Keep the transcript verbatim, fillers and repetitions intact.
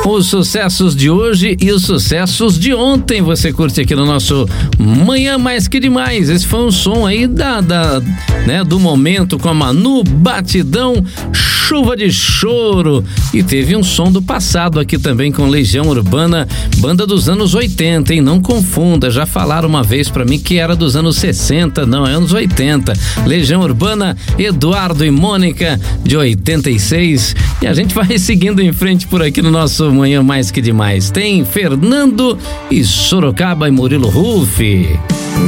Os sucessos de hoje e os sucessos de ontem você curte aqui no nosso Manhã Mais Que Demais. Esse foi um som aí da, da né, do momento com a Manu, Batidão, Chuva de Choro. E teve um som do passado aqui também com Legião Urbana, banda dos anos oitenta, hein? Não confunda, já falaram uma vez pra mim que era dos anos sessenta, não, é anos oitenta. Legião Urbana, Eduardo e Mônica, de oitenta e seis. E a gente vai seguindo em frente por aqui no nosso Manhã Mais Que Demais. Tem Fernando e Sorocaba e Murilo Ruffi.